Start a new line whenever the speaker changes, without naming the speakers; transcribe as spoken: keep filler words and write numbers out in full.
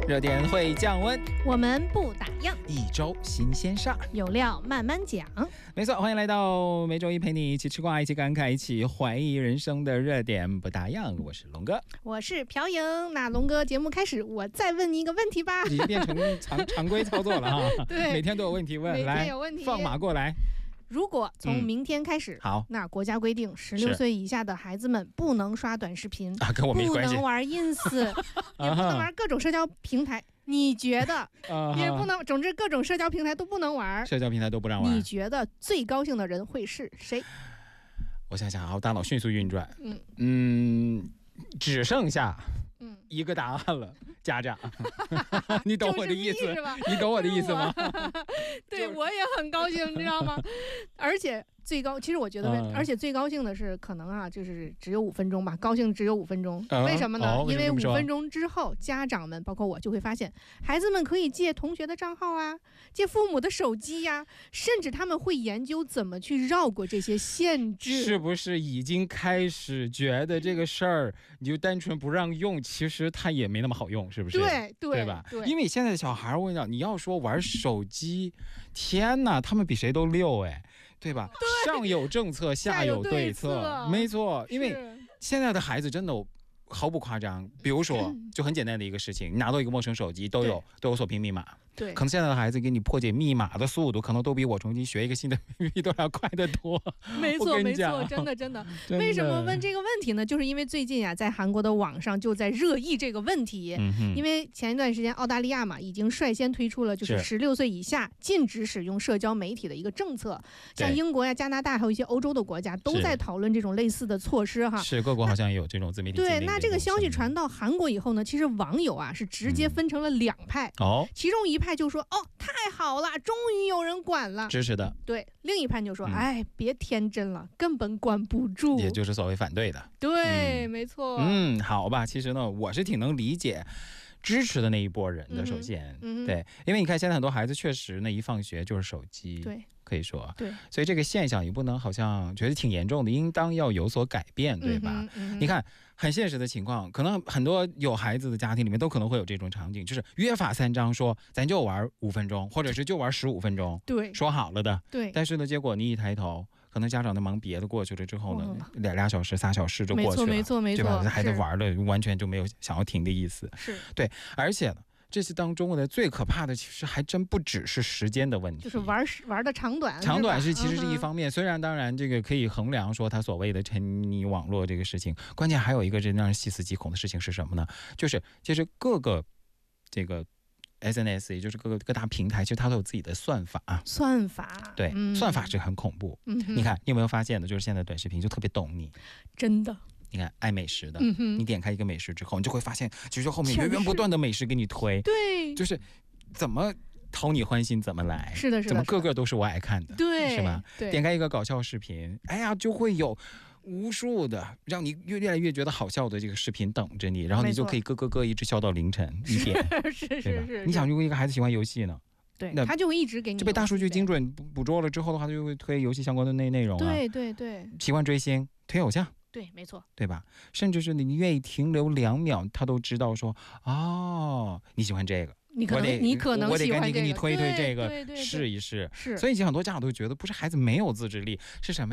热点会降温，
我们不打烊，
一周新鲜事，
有料慢慢讲。
没错，欢迎来到每周一陪你一起吃瓜，一起感慨，一起怀疑人生的热点不打烊。我是龙哥，
我是朴莹。那龙哥，节目开始，我再问你一个问题吧。
已经变成常常规操作了哈。
对，
每天都有问题问，
每天有问题，
来放马过来。
如果从明天开始，
嗯、好，
那国家规定十六岁以下的孩子们不能刷短视频，
啊，跟我没关系，
不能玩 ins， 也不能玩各种社交平台。你觉得也不能，总之各种社交平台都不能玩，
社交平台都不让玩。
你觉得最高兴的人会是谁？
我想想啊，我大脑迅速运转，
嗯
嗯，只剩下一个答案了，家长。你懂我的意思
是吧？
你懂我的意思吗？
对，我也很高兴，你知道吗？而且最高，其实我觉得，嗯、而且最高兴的是，可能啊，就是只有五分钟吧，高兴只有五分钟。嗯、为什么呢？
哦、
因为五分钟之后，家长们包括我就会发现，孩子们可以借同学的账号啊，借父母的手机呀、啊，甚至他们会研究怎么去绕过这些限制。
是不是已经开始觉得这个事儿，你就单纯不让用，其实它也没那么好用，是不是？
对对
对吧？
对，
因为现在的小孩，我跟你讲，你要说玩手机，天哪，他们比谁都溜哎。对吧？
对，
上有政策，下有对策，
对策
没错。因为现在的孩子真的毫不夸张，比如说，就很简单的一个事情，你拿到一个陌生手机，都有都有锁屏密码。
对，
可能现在的孩子给你破解密码的速度，可能都比我重新学一个新的秘密都要快得多。
没错，没错，真的真的。为什么问这个问题呢？就是因为最近啊，在韩国的网上就在热议这个问题。嗯、因为前一段时间澳大利亚嘛，已经率先推出了就是十六岁以下禁止使用社交媒体的一个政策。像英国呀、加拿大还有一些欧洲的国家都在讨论这种类似的措施哈。
是，各国好像也有这种自媒体。
对，那这个消息传到韩国以后呢，其实网友啊是直接分成了两派。嗯、哦，其中一派就说：“哦，太好了，终于有人管了。”
支持的。
对，另一派就说：“嗯、哎，别天真了，根本管不住。”
也就是所谓反对的。
对，嗯、没错。
嗯，好吧，其实呢，我是挺能理解支持的那一波人的。首先，
嗯、
对，因为你看现在很多孩子确实呢，一放学就是手机。
对。
可以说，
对，
所以这个现象也不能好像觉得挺严重的，应当要有所改变，对吧？
嗯嗯、
你看，很现实的情况，可能很多有孩子的家庭里面都可能会有这种场景，就是约法三章说，咱就玩五分钟，或者是就玩十五分钟，
对，
说好了的，
对。
但是呢，结果你一抬头，可能家长在忙别的过去了之后呢，俩俩小时、仨小时就过去了，
没错，没错，
对吧？这孩子玩的完全就没有想要停的意思，
是
对，而且呢。这些当中的最可怕的，其实还真不只是时间的问题，
就是玩玩的长短。
长短是其实是一方面，嗯、虽然当然这个可以衡量说他所谓的沉迷网络这个事情，关键还有一个真让人细思极恐的事情是什么呢？就是其实各个这个 S N S， 也就是各个各大平台，其实它都有自己的算法。
算法
对，
嗯、
算法是很恐怖。嗯、你看，你有没有发现的？就是现在短视频就特别懂你，
真的。
你看爱美食的、
嗯，
你点开一个美食之后，你就会发现，其实后面源源不断的美食给你推，
对，
就是怎么讨你欢心怎么来，
是的，是的，
怎么个个都是我爱看的，
对，
是吧？
对，
点开一个搞笑视频，哎呀，就会有无数的让你越来越觉得好笑的这个视频等着你，然后你就可以咯咯咯一直笑到凌晨一点，
是是 是, 是。
你想，如果一个孩子喜欢游戏呢？
对，他就会一直给你，
就被大数据精准捕捉了之后的话，就会推游戏相关的内内容啊。
对对对，
喜欢追星，推偶像。
对，没错，
对吧？甚至是你愿意停留两秒，他都知道说，哦，你喜欢这个，
你可能你可能
我得赶紧
喜欢这个，
给你推推这个，
对对对对
试一试。
是，
所以其实很多家长都觉得，不是孩子没有自制力，是什么？